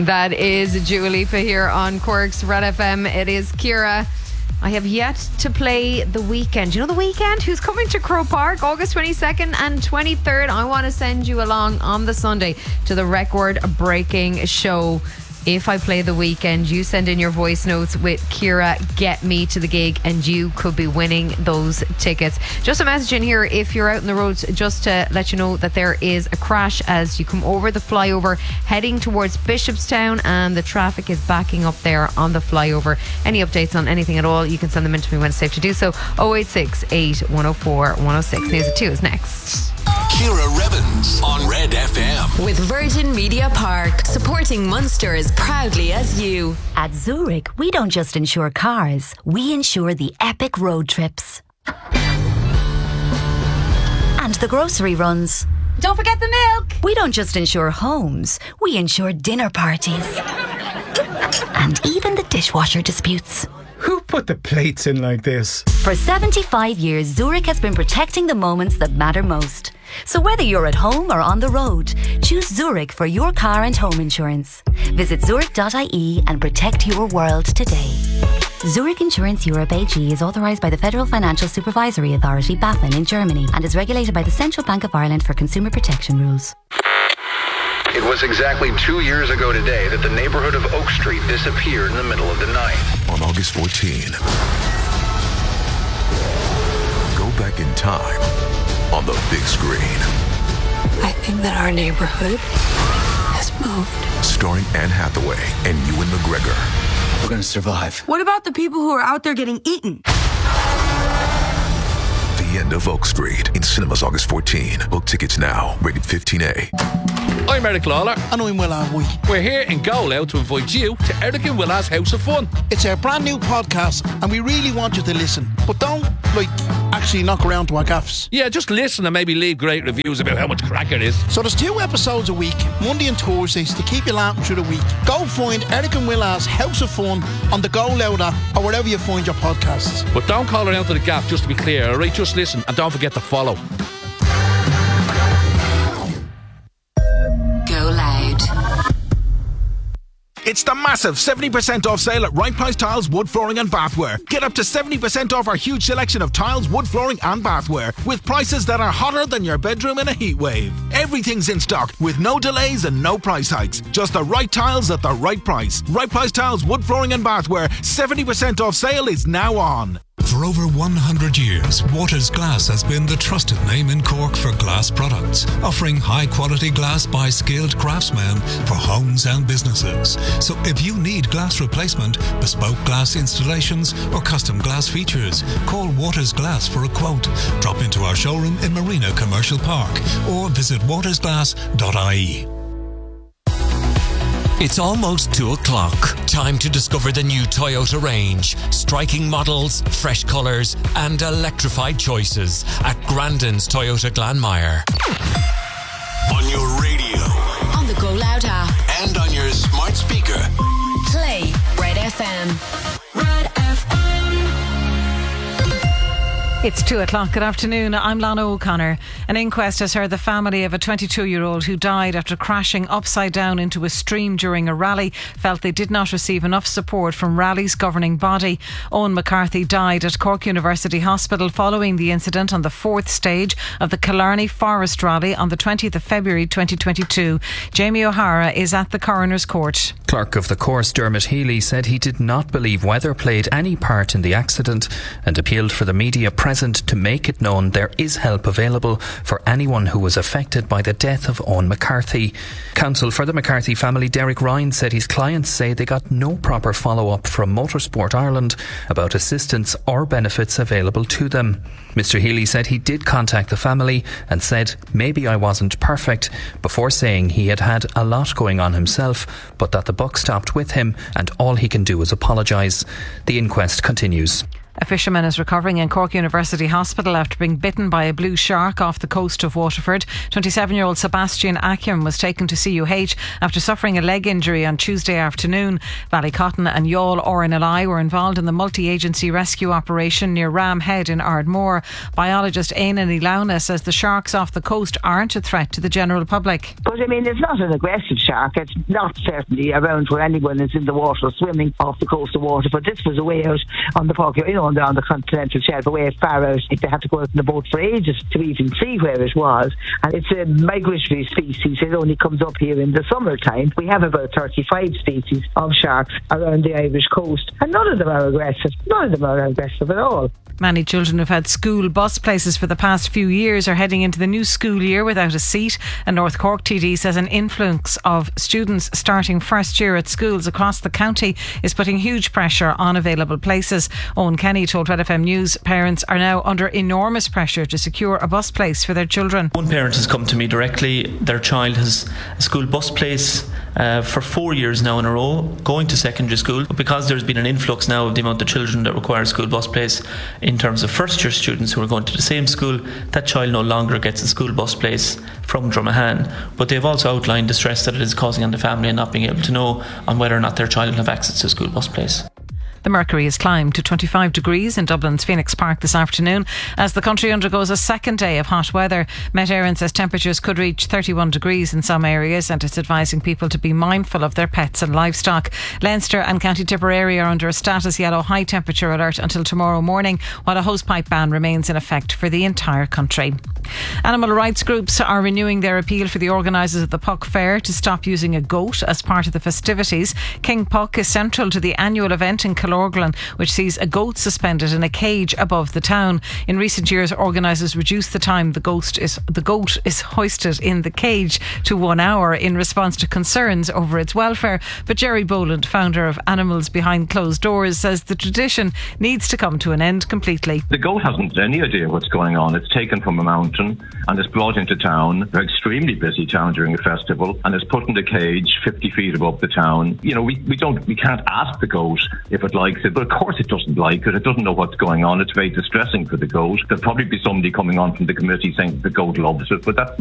That is Dua Lipa here on Cork's Red FM. It is Ciara. I have yet to play The Weeknd. You know The Weeknd, who's coming to Croke Park August 22nd and 23rd. I want to send you along on the Sunday to the record-breaking show. If I play The Weeknd, you send in your voice notes with Ciara, get me to the gig, and you could be winning those tickets. Just a message in here if you're out on the roads, just to let you know that there is a crash as you come over the flyover heading towards Bishopstown, and the traffic is backing up there on the flyover. Any updates on anything at all, you can send them in to me when it's safe to do so. 086 104 106. News at 2 is next. Ciara Revens on Red FM. With Virgin Media Park, supporting Munster as proudly as you. At Zurich, we don't just insure cars, we insure the epic road trips. And the grocery runs. Don't forget the milk. We don't just insure homes, we insure dinner parties. And even the dishwasher disputes. Who put the plates in like this? For 75 years, Zurich has been protecting the moments that matter most. So whether you're at home or on the road, choose Zurich for your car and home insurance. Visit zurich.ie and protect your world today. Zurich Insurance Europe AG is authorised by the Federal Financial Supervisory Authority, BaFin, in Germany, and is regulated by the Central Bank of Ireland for consumer protection rules. It was exactly 2 years ago today that the neighborhood of Oak Street disappeared in the middle of the night. On August 14, go back in time on the big screen. I think that our neighborhood has moved. Starring Anne Hathaway and Ewan McGregor. We're going to survive. What about the people who are out there getting eaten? The End of Oak Street in cinemas August 14. Book tickets now. Rated 15A. I'm Eric Lawler. And I'm Will Alwee. We're here in Go to invite you to Eric and Willa's House of Fun. It's our brand new podcast and we really want you to listen. But don't, actually knock around to our gaffs. Yeah, just listen and maybe leave great reviews about how much crack it is. So there's 2 episodes a week, Monday and Thursdays, to keep you laughing through the week. Go find Eric and Willa's House of Fun on the Go Loud app or wherever you find your podcasts. But don't call around to the gaff, just to be clear, alright? Just listen and don't forget to follow. Go Loud. It's the massive 70% off sale at Right Price Tiles, Wood Flooring and Bathware. Get up to 70% off our huge selection of tiles, wood flooring and bathware with prices that are hotter than your bedroom in a heat wave. Everything's in stock with no delays and no price hikes. Just the right tiles at the right price. Right Price Tiles, Wood Flooring and Bathware. 70% off sale is now on. For over 100 years, Waters Glass has been the trusted name in Cork for glass products, offering high-quality glass by skilled craftsmen for homes and businesses. So if you need glass replacement, bespoke glass installations or custom glass features, call Waters Glass for a quote. Drop into our showroom in Marina Commercial Park or visit watersglass.ie. It's almost 2 o'clock. Time to discover the new Toyota range. Striking models, fresh colours and electrified choices at Grandin's Toyota Glanmire. On your radio. On the Go Loud app. And on your smart speaker. Play Red FM. Red FM. It's 2 o'clock. Good afternoon. I'm Lana O'Connor. An inquest has heard the family of a 22-year-old who died after crashing upside down into a stream during a rally felt they did not receive enough support from rally's governing body. Owen McCarthy died at Cork University Hospital following the incident on the 4th stage of the Killarney Forest Rally on the 20th of February 2022. Jamie O'Hara is at the Coroner's Court. Clerk of the course Dermot Healy said he did not believe weather played any part in the accident and appealed for the media present to make it known there is help available for anyone who was affected by the death of Owen McCarthy. Counsel for the McCarthy family Derek Ryan said his clients say they got no proper follow-up from Motorsport Ireland about assistance or benefits available to them. Mr. Healy said he did contact the family and said, "Maybe I wasn't perfect," before saying he had had a lot going on himself, but that the buck stopped with him and all he can do is apologise. The inquest continues. A fisherman is recovering in Cork University Hospital after being bitten by a blue shark off the coast of Waterford. 27-year-old Sebastian Akim was taken to CUH after suffering a leg injury on Tuesday afternoon. Ballycotton and Youghal RNLI were involved in the multi-agency rescue operation near Ram Head in Ardmore. Biologist Éanna Launa says the sharks off the coast aren't a threat to the general public. But I mean, it's not an aggressive shark. It's not certainly around where anyone is in the water swimming off the coast of Waterford. This was a way out on the Cork, on the continental shelf, away far out. They had to go out in the boat for ages to even see where it was. And it's a migratory species. It only comes up here in the summertime. We have about 35 species of sharks around the Irish coast, and none of them are aggressive. None of them are aggressive at all. Many children who've had school bus places for the past few years are heading into the new school year without a seat. And North Cork TD says an influx of students starting first year at schools across the county is putting huge pressure on available places. Owen Kenny told Red FM News parents are now under enormous pressure to secure a bus place for their children. One parent has come to me directly. Their child has a school bus place for 4 years now in a row, going to secondary school. But because there's been an influx now of the amount of children that require a school bus place in terms of first year students who are going to the same school, that child no longer gets a school bus place from Dromahane. But they've also outlined the stress that it is causing on the family and not being able to know on whether or not their child will have access to a school bus place. The mercury has climbed to 25 degrees in Dublin's Phoenix Park this afternoon as the country undergoes a second day of hot weather. Met Éireann says temperatures could reach 31 degrees in some areas, and it's advising people to be mindful of their pets and livestock. Leinster and County Tipperary are under a status yellow high temperature alert until tomorrow morning, while a hosepipe ban remains in effect for the entire country. Animal rights groups are renewing their appeal for the organisers of the Puck Fair to stop using a goat as part of the festivities. King Puck is central to the annual event in Killorglin, which sees a goat suspended in a cage above the town. In recent years, organisers reduced the time the goat is hoisted in the cage to 1 hour in response to concerns over its welfare. But Jerry Boland, founder of Animals Behind Closed Doors, says the tradition needs to come to an end completely. The goat hasn't any idea what's going on. It's taken from a mountain and it's brought into town, an extremely busy town during a festival, and it's put in the cage 50 feet above the town. You know, we can't ask the goat if it likes it, but of course it doesn't like it. It doesn't know what's going on. It's very distressing for the goat. There'll probably be somebody coming on from the committee saying the goat loves it, but that's